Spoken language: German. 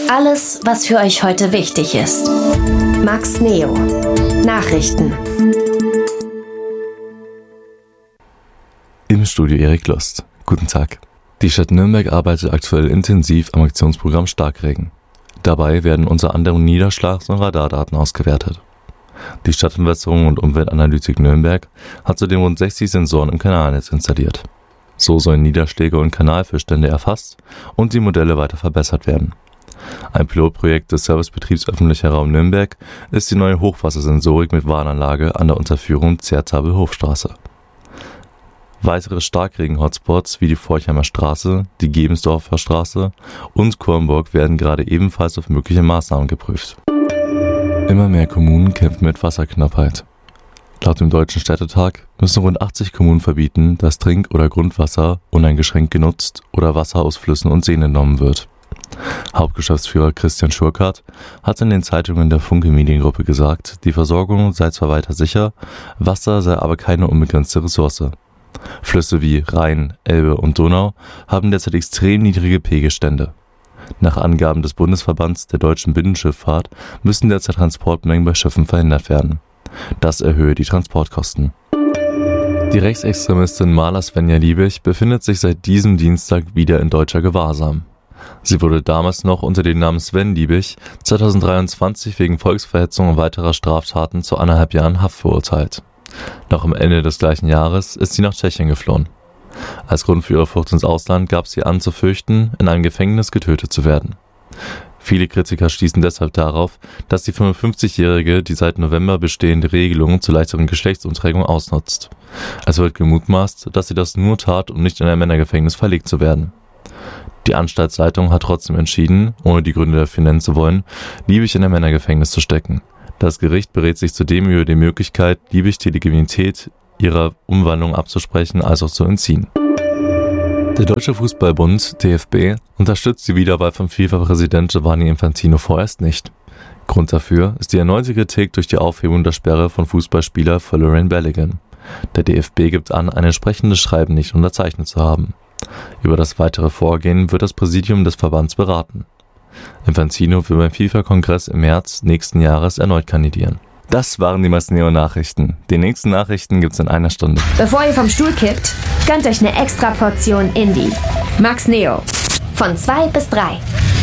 Alles, was für euch heute wichtig ist. Max Neo. Nachrichten. Im Studio Erik Lust. Guten Tag. Die Stadt Nürnberg arbeitet aktuell intensiv am Aktionsprogramm Starkregen. Dabei werden unter anderem Niederschlags- und Radardaten ausgewertet. Die Stadtentwässerung und Umweltanalytik Nürnberg hat zudem rund 60 Sensoren im Kanalnetz installiert. So sollen Niederschläge und Kanalfüllstände erfasst und die Modelle weiter verbessert werden. Ein Pilotprojekt des Servicebetriebs Öffentlicher Raum Nürnberg ist die neue Hochwassersensorik mit Warnanlage an der Unterführung Zertabel-Hofstraße. Weitere Starkregen-Hotspots wie die Forchheimer Straße, die Gebensdorfer Straße und Kornburg werden gerade ebenfalls auf mögliche Maßnahmen geprüft. Immer mehr Kommunen kämpfen mit Wasserknappheit. Laut dem Deutschen Städtetag müssen rund 80 Kommunen verbieten, dass Trink- oder Grundwasser uneingeschränkt genutzt oder Wasser aus Flüssen und Seen entnommen wird. Hauptgeschäftsführer Christian Schurkart hat in den Zeitungen der Funke Mediengruppe gesagt, die Versorgung sei zwar weiter sicher, Wasser sei aber keine unbegrenzte Ressource. Flüsse wie Rhein, Elbe und Donau haben derzeit extrem niedrige Pegelstände. Nach Angaben des Bundesverbands der deutschen Binnenschifffahrt müssen derzeit Transportmengen bei Schiffen verhindert werden. Das erhöhe die Transportkosten. Die Rechtsextremistin Maler Svenja Liebig befindet sich seit diesem Dienstag wieder in deutscher Gewahrsam. Sie wurde damals noch unter dem Namen Sven Liebig 2023 wegen Volksverhetzung und weiterer Straftaten zu 1,5 Jahren Haft verurteilt. Noch am Ende des gleichen Jahres ist sie nach Tschechien geflohen. Als Grund für ihre Flucht ins Ausland gab sie an, zu fürchten, in einem Gefängnis getötet zu werden. Viele Kritiker schließen deshalb darauf, dass die 55-Jährige die seit November bestehende Regelung zur leichteren Geschlechtsumträgung ausnutzt. Es wird gemutmaßt, dass sie das nur tat, um nicht in ein Männergefängnis verlegt zu werden. Die Anstaltsleitung hat trotzdem entschieden, ohne die Gründe dafür nennen zu wollen, Liebig in ein Männergefängnis zu stecken. Das Gericht berät sich zudem über die Möglichkeit, Liebig die Legitimität ihrer Umwandlung abzusprechen, als auch zu entziehen. Der Deutsche Fußballbund, DFB, unterstützt die Wiederwahl von FIFA-Präsident Gianni Infantino vorerst nicht. Grund dafür ist die erneute Kritik durch die Aufhebung der Sperre von Fußballspieler Folarin Balogun. Der DFB gibt an, ein entsprechendes Schreiben nicht unterzeichnet zu haben. Über das weitere Vorgehen wird das Präsidium des Verbands beraten. Infantino will beim FIFA-Kongress im März nächsten Jahres erneut kandidieren. Das waren die Max Neo Nachrichten. Die nächsten Nachrichten gibt's in einer Stunde. Bevor ihr vom Stuhl kippt, gönnt euch eine extra Portion Indie. Max Neo. Von 2 bis 3.